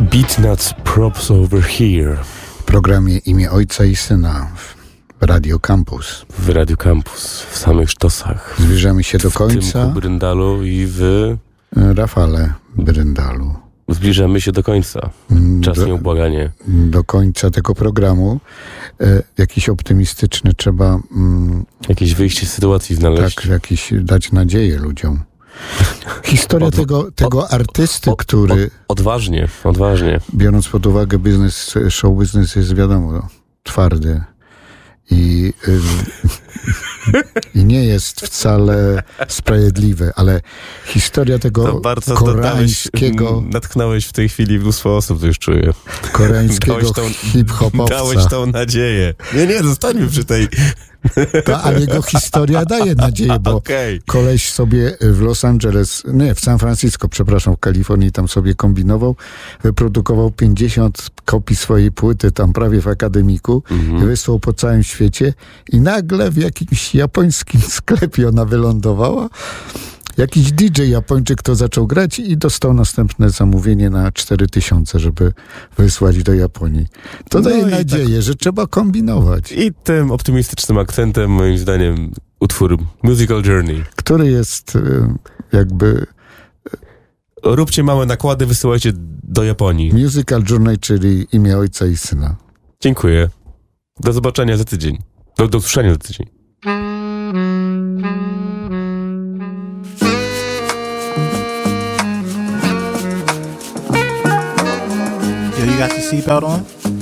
Beatnuts Props Over Here. W programie Imię Ojca i Syna w Radio Campus. W Radio Campus, w samych sztosach. Zbliżamy się do końca. W Tymku Bryndalu i w... Rafale Bryndalu. Zbliżamy się do końca. Czas nieubłaganie. Do końca tego programu. Jakiś optymistyczny trzeba... Jakieś wyjście z sytuacji znaleźć. Tak, jakiś dać nadzieję ludziom. Historia tego artysty, który... Odważnie. Biorąc pod uwagę show business jest wiadomo, twardy. I nie jest wcale sprawiedliwy, ale historia tego koreańskiego... Natknąłeś w tej chwili mnóstwo osób, to już czuję. Koreańskiego hip-hopowca. Dałeś tą nadzieję. Nie, zostańmy przy tej... Ale jego historia daje nadzieję, bo koleś sobie w San Francisco, w Kalifornii, tam sobie kombinował, wyprodukował 50 kopii swojej płyty, tam prawie w akademiku, i wysłał po całym świecie i nagle w jakimś japońskim sklepie ona wylądowała. Jakiś DJ Japończyk to zaczął grać i dostał następne zamówienie na 4000, żeby wysłać do Japonii. To daje nadzieję, że trzeba kombinować. I tym optymistycznym akcentem, moim zdaniem, utwór Musical Journey. Który jest jakby... Róbcie małe nakłady, wysyłajcie do Japonii. Musical Journey, czyli Imię Ojca i Syna. Dziękuję. Do zobaczenia za tydzień. Do usłyszenia za tydzień. Yo, you got your seatbelt on?